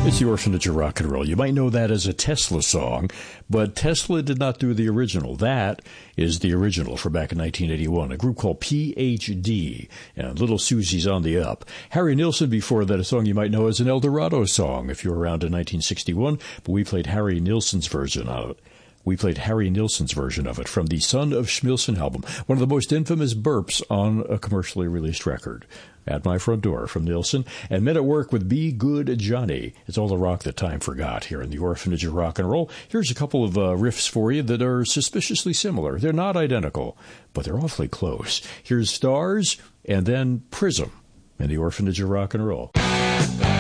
It's the Orphanage of Rock and Roll. You might know that as a Tesla song, but Tesla did not do the original. That is the original from back in 1981, a group called PhD, and Little Susie's on the Up. Harry Nilsson before that, a song you might know as an El Dorado song if you were around in 1961, but we played Harry Nilsson's version of it. From the Son of Schmilsson album, one of the most infamous burps on a commercially released record. At My Front Door from Nilsson, and Men at Work with Be Good Johnny. It's all the rock that time forgot here in the Orphanage of Rock and Roll. Here's a couple of riffs for you that are suspiciously similar. They're not identical, but they're awfully close. Here's Stars, and then Prism in the Orphanage of Rock and Roll.